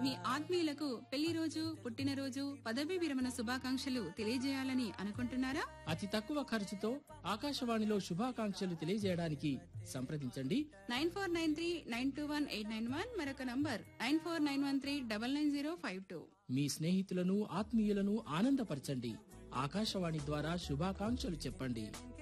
మీ ఆత్మీయులకు పెళ్లి రోజు, పుట్టినరోజు, పదవీ విరమణ శుభాకాంక్షలు తెలియజేయాలని అనుకుంటున్నారా? అతి తక్కువ ఖర్చుతో ఆకాశవాణిలో శుభాకాంక్షలు తెలియజేయడానికి సంప్రదించండి 9493921891. మరొక నంబర్ 9491399052. మీ స్నేహితులను, ఆత్మీయులను ఆనందపరచండి. ఆకాశవాణి ద్వారా శుభాకాంక్షలు చెప్పండి.